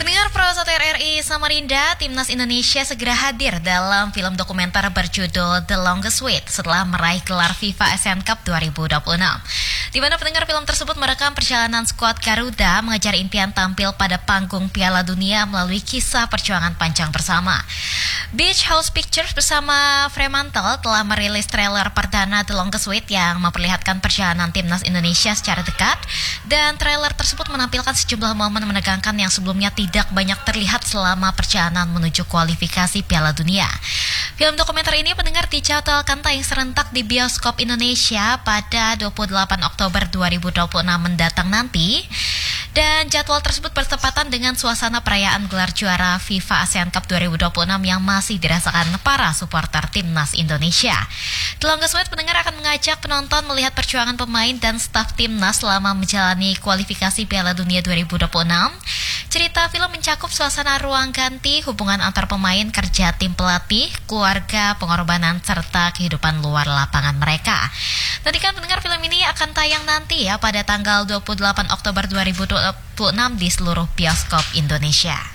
Pendengar Prasat RRI Samarinda, Timnas Indonesia segera hadir dalam film dokumenter berjudul The Longest Wait setelah meraih gelar FIFA Asian Cup 2026. Di mana pendengar film tersebut merekam perjalanan skuad Garuda mengejar impian tampil pada panggung Piala Dunia melalui kisah perjuangan panjang bersama. Beach House Pictures bersama Fremantle telah merilis trailer perdana The Longest Wait yang memperlihatkan perjalanan Timnas Indonesia secara dekat, dan trailer tersebut menampilkan sejumlah momen menegangkan yang sebelumnya tidak banyak terlihat selama perjalanan menuju kualifikasi Piala Dunia. Film dokumenter ini pendengar dijadwalkan tayang serentak di bioskop Indonesia pada 28 Oktober 2026 mendatang nanti. Dan jadwal tersebut bertepatan dengan suasana perayaan gelar juara FIFA ASEAN Cup 2026 yang masih dirasakan para supporter Timnas Indonesia. The Longest Wait pendengar akan mengajak penonton melihat perjuangan pemain dan staf Timnas selama menjalani kualifikasi Piala Dunia 2026. Cerita film mencakup suasana ruang ganti, hubungan antar pemain, kerja tim pelatih, keluarga, pengorbanan, serta kehidupan luar lapangan mereka. Nantikan pendengar film ini akan tayang nanti ya pada tanggal 28 Oktober 2026 di seluruh bioskop Indonesia.